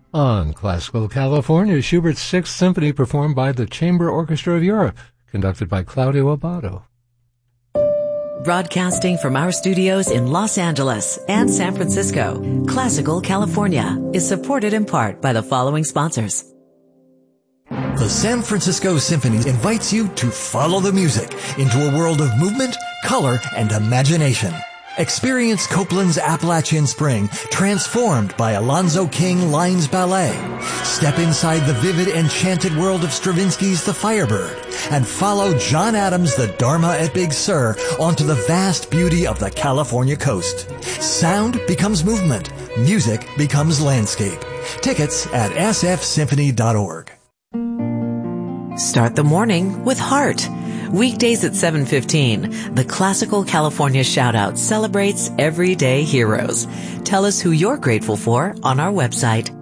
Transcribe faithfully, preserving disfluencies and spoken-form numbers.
On Classical California, Schubert's Sixth Symphony performed by the Chamber Orchestra of Europe, conducted by Claudio Abbado. Broadcasting from our studios in Los Angeles and San Francisco, Classical California is supported in part by the following sponsors. The San Francisco Symphony invites you to follow the music into a world of movement, color, and imagination. Experience Copeland's Appalachian Spring, transformed by Alonzo King Lines Ballet. Step inside the vivid, enchanted world of Stravinsky's The Firebird, and follow John Adams' The Dharma at Big Sur onto the vast beauty of the California coast. Sound becomes movement. Music becomes landscape. Tickets at s f symphony dot org. Start the morning with heart. Weekdays at seven fifteen, the Classical California Shoutout celebrates everyday heroes. Tell us who you're grateful for on our website,